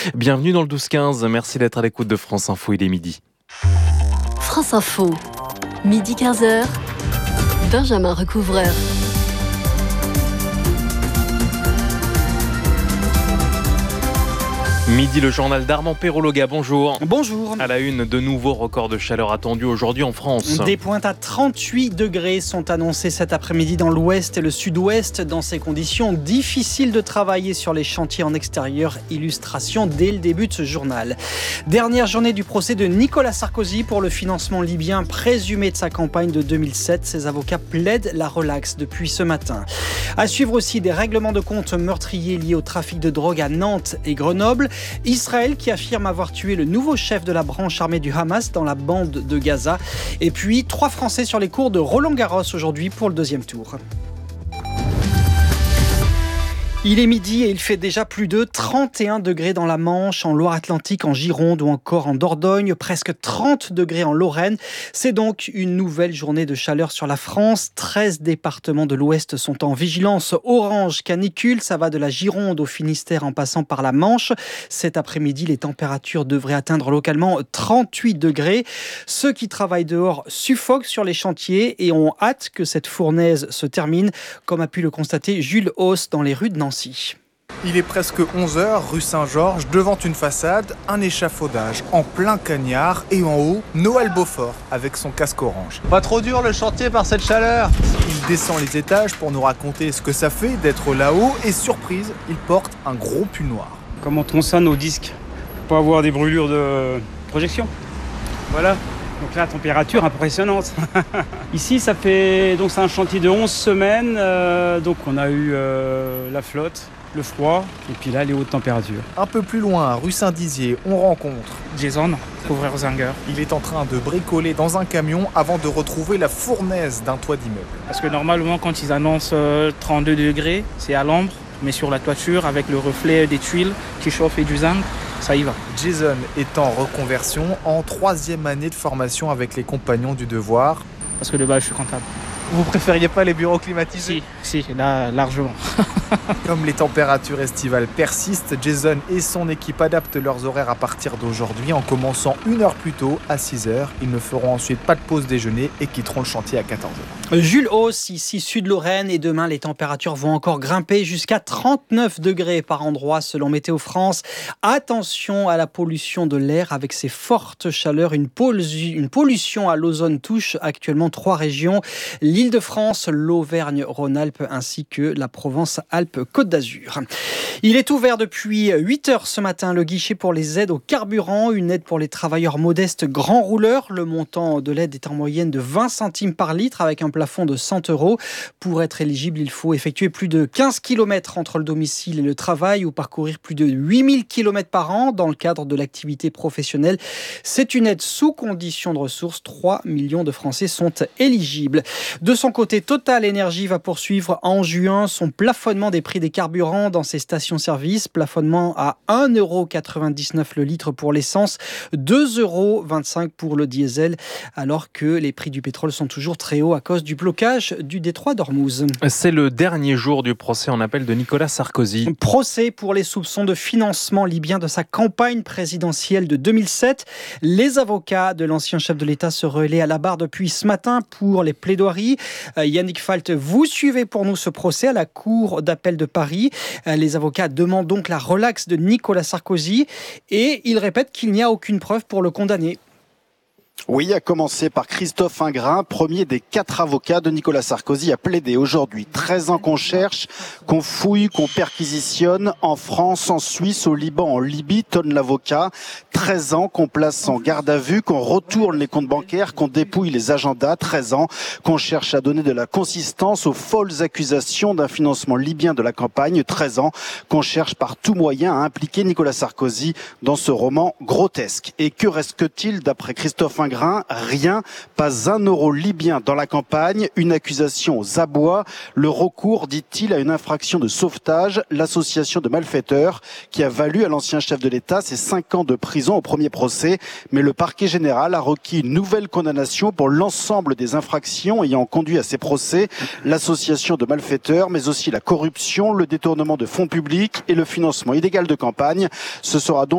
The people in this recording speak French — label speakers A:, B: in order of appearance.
A: Bienvenue dans le 12-15, merci d'être à l'écoute de France Info, il est midi.
B: France Info, midi 15h, Benjamin Recouvreur.
A: Midi, le journal d'Armand Perrologa, bonjour.
C: Bonjour.
A: À la une, de nouveaux records de chaleur attendus aujourd'hui en France.
C: Des pointes à 38 degrés sont annoncées cet après-midi dans l'ouest et le sud-ouest. Dans ces conditions, difficile de travailler sur les chantiers en extérieur. Illustration dès le début de ce journal. Dernière journée du procès de Nicolas Sarkozy pour le financement libyen présumé de sa campagne de 2007. Ses avocats plaident la relaxe depuis ce matin. À suivre aussi des règlements de compte meurtriers liés au trafic de drogue à Nantes et Grenoble. Israël qui affirme avoir tué le nouveau chef de la branche armée du Hamas dans la bande de Gaza. Et puis 3 Français sur les cours de Roland-Garros aujourd'hui pour le deuxième tour. Il est midi et il fait déjà plus de 31 degrés dans la Manche, en Loire-Atlantique, en Gironde ou encore en Dordogne, presque 30 degrés en Lorraine. C'est donc une nouvelle journée de chaleur sur la France. 13 départements de l'Ouest sont en vigilance orange canicule. Ça va de la Gironde au Finistère en passant par la Manche. Cet après-midi, les températures devraient atteindre localement 38 degrés. Ceux qui travaillent dehors suffoquent sur les chantiers et ont hâte que cette fournaise se termine, comme a pu le constater Jules Hauss dans les rues de Nancy.
D: Il est presque 11h, rue Saint-Georges, devant une façade, un échafaudage en plein cagnard et en haut, Noël Beaufort avec son casque orange.
E: Pas trop dur le chantier par cette chaleur.
D: Il descend les étages pour nous raconter ce que ça fait d'être là-haut et surprise, il porte un gros pull noir.
F: Comment on tronçonne nos disques pour pas avoir des brûlures de projection. Voilà. Donc là, température impressionnante. Ici, c'est un chantier de 11 semaines. Donc on a eu la flotte, le froid et puis là, les hautes températures.
D: Un peu plus loin, rue Saint-Dizier, on rencontre
G: Jason, couvreur Zanger.
D: Il est en train de bricoler dans un camion avant de retrouver la fournaise d'un toit d'immeuble.
G: Parce que normalement, quand ils annoncent 32 degrés, c'est à l'ombre. Mais sur la toiture, avec le reflet des tuiles qui chauffent et du zinc, ça y va.
D: Jason est en reconversion, en 3e année de formation avec les compagnons du devoir.
G: Parce que de base, je suis comptable.
D: Vous préfériez pas les bureaux climatisés ?
G: Si, là, largement.
D: Comme les températures estivales persistent, Jason et son équipe adaptent leurs horaires à partir d'aujourd'hui en commençant 1 heure plus tôt, à 6h. Ils ne feront ensuite pas de pause déjeuner et quitteront le chantier à 14h.
C: Jules Hauss, ici Sud-Lorraine, et demain les températures vont encore grimper jusqu'à 39 degrés par endroit selon Météo France. Attention à la pollution de l'air avec ces fortes chaleurs. Une pollution à l'ozone touche actuellement 3 régions. L'Île-de-France, l'Auvergne-Rhône-Alpes ainsi que la Provence-Alpes-Côte d'Azur. Il est ouvert depuis 8h ce matin, le guichet pour les aides au carburant, une aide pour les travailleurs modestes grands rouleurs. Le montant de l'aide est en moyenne de 20 centimes par litre avec un plafond de 100 €. Pour être éligible, il faut effectuer plus de 15 km entre le domicile et le travail ou parcourir plus de 8000 km par an dans le cadre de l'activité professionnelle. C'est une aide sous condition de ressources. 3 millions de Français sont éligibles. De son côté, Total Énergie va poursuivre en juin son plafonnement des prix des carburants dans ses stations-service. Plafonnement à 1,99 € le litre pour l'essence, 2,25 € pour le diesel, alors que les prix du pétrole sont toujours très hauts à cause du blocage du détroit d'Ormuz.
A: C'est le dernier jour du procès en appel de Nicolas Sarkozy.
C: Procès pour les soupçons de financement libyen de sa campagne présidentielle de 2007. Les avocats de l'ancien chef de l'État se relaient à la barre depuis ce matin pour les plaidoiries. Yannick Falt, vous suivez pour nous ce procès à la Cour d'appel de Paris. Les avocats demandent donc la relaxe de Nicolas Sarkozy et ils répètent qu'il n'y a aucune preuve pour le condamner.
H: Oui, à commencer par Christophe Ingrin, premier des 4 avocats de Nicolas Sarkozy, a plaidé aujourd'hui. 13 ans qu'on cherche, qu'on fouille, qu'on perquisitionne en France, en Suisse, au Liban, en Libye, tonne l'avocat. 13 ans qu'on place en garde à vue, qu'on retourne les comptes bancaires, qu'on dépouille les agendas. 13 ans qu'on cherche à donner de la consistance aux folles accusations d'un financement libyen de la campagne. 13 ans qu'on cherche par tout moyen à impliquer Nicolas Sarkozy dans ce roman grotesque. Et que reste-t-il d'après Christophe Ingrin ? Rien, pas 1 € libyen dans la campagne, une accusation aux abois, le recours, dit-il, à une infraction de sauvetage, l'association de malfaiteurs qui a valu à l'ancien chef de l'État ses 5 ans de prison au premier procès. Mais le parquet général a requis une nouvelle condamnation pour l'ensemble des infractions ayant conduit à ces procès, l'association de malfaiteurs, mais aussi la corruption, le détournement de fonds publics et le financement illégal de campagne. Ce sera donc